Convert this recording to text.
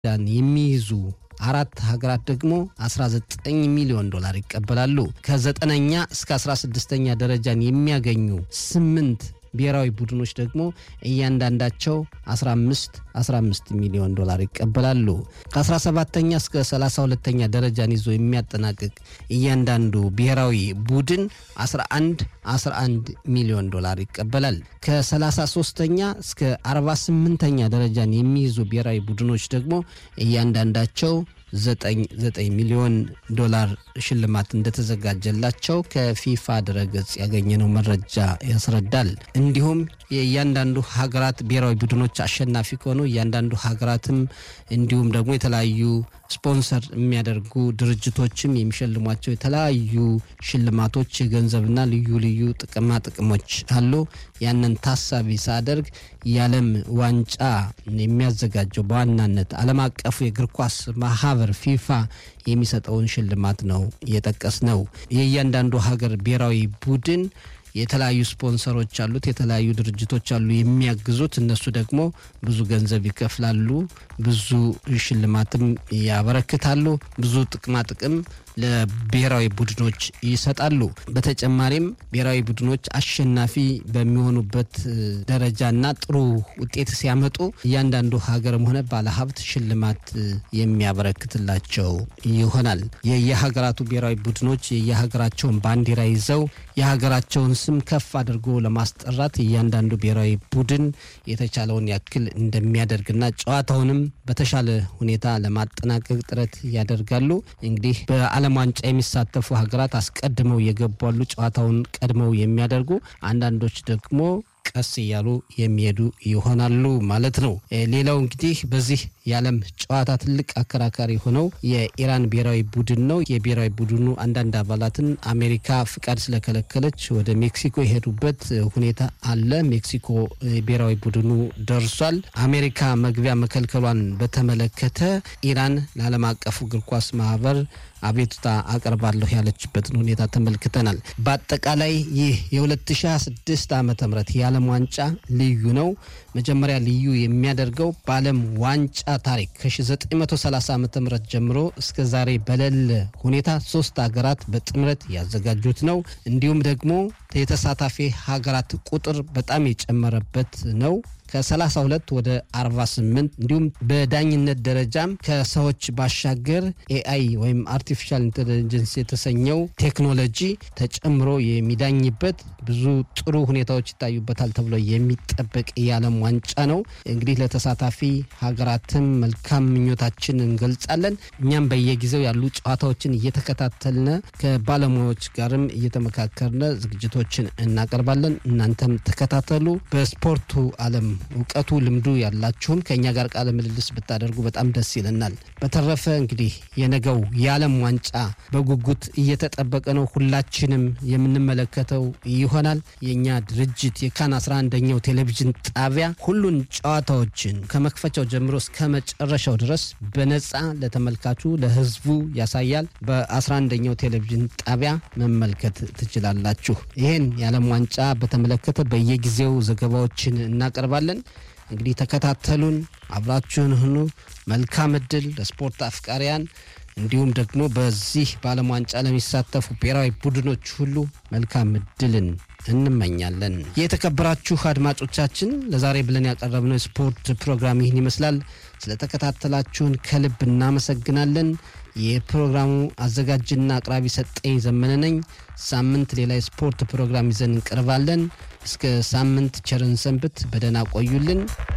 ዳን የሚይዙ አራት ሀገራት ደግሞ 19 ሚሊዮን ዶላር ይቀበላሉ። ከ9ኛ እስከ 16ኛ ደረጃን የሚያገኙ 8 ብሔራዊ ቡድኖች ደግሞ እያንዳንዳቸው 15 ሚሊዮን ዶላር ይቀበላሉ። ከ17ኛ እስከ 32ኛ ደረጃን ይዞ የሚያጠናቅቅ እያንዳንዱ ብሔራዊ ቡድን 11 ሚሊዮን ዶላር ይቀበላል። ከ33ኛ እስከ 48ኛ ደረጃን የሚይዙ ብሔራዊ ቡድኖች ደግሞ እያንዳንዳቸው 9 ሚሊዮን ዶላር ሽልማት እንደተዘጋጀላቸው ከፊፋ ድረገጽ ያገኘነው መረጃ ያስረዳል። እንዲሁም የእያንዳንዱ ሀገራት ብሔራዊ ቡድኖች አሸናፊ ከሆኑ እያንዳንዱ ሀገራትም እንዲሁም ደግሞ የተለያዩ ስፖንሰር የሚያደርጉ ድርጅቶችም የሚሸልሟቸው የተለያዩ ሽልማቶች የገንዘብና ልዩ ጥቅሞች አሉ። ያንን ታሳቢ ሳደርግ የዓለም ዋንጫ የሚያዘጋጀው በዋናነት ዓለም አቀፉ የእግር ኳስ ማህበር ፊፋ የሚሰጠውን ሽልማት ነው የጠቀስነው። የእያንዳንዱ ሀገር ብሔራዊ ቡድን የተለያዩ ስፖንሰሮች አሉት፣ የተለያዩ ድርጅቶች አሉ የሚያግዙት። እነሱ ደግሞ ብዙ ገንዘብ ይከፍላሉ፣ ብዙ ሽልማትም ያበረክታሉ፣ ብዙ ጥቅም ለብሔራዊ ቡድኖች ይሰጣሉ። በተጨማሪም ብሔራዊ ቡድኖች አሸናፊ በሚሆኑበት ደረጃና ጥሩ ውጤት ሲያመጡ እያንዳንዱ ሀገርም ሆነ ባለሀብት ሽልማት የሚያበረክትላቸው ይሆናል። የየሀገራቱ ብሔራዊ ቡድኖች የየሀገራቸውን ባንዲራ ይዘው የሀገራቸውን ስም ከፍ አድርጎ ለማስጠራት እያንዳንዱ ብሔራዊ ቡድን የተቻለውን ያክል እንደሚያደርግና ጨዋታውንም በተሻለ ሁኔታ ለማጠናቀቅ ጥረት ያደርጋሉ። እንግዲህ በዓለም ዋንጫ የሚሳተፉ ሀገራት አስቀድመው የገባሉ ጨዋታውን ቀድመው የሚያደርጉ፣ አንዳንዶች ደግሞ ቀስ እያሉ የሚሄዱ ይሆናሉ ማለት ነው። ሌላው እንግዲህ በዚህ የዓለም ጨዋታ ትልቅ አከራካሪ ሆነው የኢራን ብሔራዊ ቡድን ነው። የብሔራዊ ቡድኑ አንዳንድ አባላትን አሜሪካ ፍቃድ ስለከለከለች ወደ ሜክሲኮ የሄዱበት ሁኔታ አለ። ሜክሲኮ ብሔራዊ ቡድኑ ደርሷል። አሜሪካ መግቢያ መከልከሏን በተመለከተ ኢራን ለዓለም አቀፉ እግር ኳስ ማህበር አቤቱታ አቀርባለሁ ያለችበትን ሁኔታ ተመልክተናል። በአጠቃላይ ይህ የ2026 ዓ.ም የዓለም ዋንጫ ልዩ ነው። መጀመሪያ ልዩ የሚያደርገው በዓለም ዋንጫ ታሪክ ከ1930 ዓ.ም ጀምሮ እስከ ዛሬ በሌለ ሁኔታ 3 ሀገራት በጥምረት ያዘጋጁት ነው። እንዲሁም ደግሞ የተሳታፊ ሀገራት ቁጥር በጣም የጨመረበት ነው። ከ32 ወደ 48 እንዲሁም በዳኝነት ደረጃም ከሰዎች ባሻገር AI ወይም አርቲፊሻል ኢንተለጀንስ የተሰኘው ቴክኖሎጂ ተጨምሮ የሚዳኝበት ብዙ ጥሩ ሁኔታዎች ይታዩበታል ተብሎ የሚጠበቅ የዓለም ዋንጫ ነው። እንግዲህ ለተሳታፊ ሀገራትም መልካም ምኞታችን እንገልጻለን። እኛም በየጊዜው ያሉ ጨዋታዎችን እየተከታተልነ ከባለሙያዎች ጋርም እየተመካከርነ ዝግጅቶችን እናቀርባለን። እናንተም ተከታተሉ። በስፖርቱ ዓለም እውቀቱ ልምዱ ያላችሁም ከኛ ጋር ቃለ ምልልስ ብታደርጉ በጣም ደስ ይለናል። በተረፈ እንግዲህ የነገው የዓለም ዋንጫ በጉጉት እየተጠበቀ ነው። ሁላችንም የምንመለከተው ይሆናል። የኛ ድርጅት የካን 11ኛው ቴሌቪዥን ጣቢያ ሁሉን ጨዋታዎችን ከመክፈቻው ጀምሮ እስከ መጨረሻው ድረስ በነጻ ለተመልካቹ ለህዝቡ ያሳያል። በ11ኛው ቴሌቪዥን ጣቢያ መመልከት ትችላላችሁ። ይሄን የዓለም ዋንጫ በተመለከተ በየጊዜው ዘገባዎችን እናቀርባለን። እንግዲህ ተከታተሉን፣ አብራችሁን ሁኑ። መልካም እድል ለስፖርት አፍቃሪያን እንዲሁም ደግሞ በዚህ በዓለም ዋንጫ ለሚሳተፉ ብሔራዊ ቡድኖች ሁሉ መልካም እድልን እንመኛለን። የተከበራችሁ አድማጮቻችን ለዛሬ ብለን ያቀረብነው የስፖርት ፕሮግራም ይህን ይመስላል። ስለተከታተላችሁን ከልብ እናመሰግናለን። የፕሮግራሙ አዘጋጅና አቅራቢ ሰጠኝ ዘመነ ነኝ። ሳምንት ሌላ የስፖርት ፕሮግራም ይዘን እንቀርባለን። እስከ ሳምንት ቸርን ሰንብት። በደህና ቆዩልን።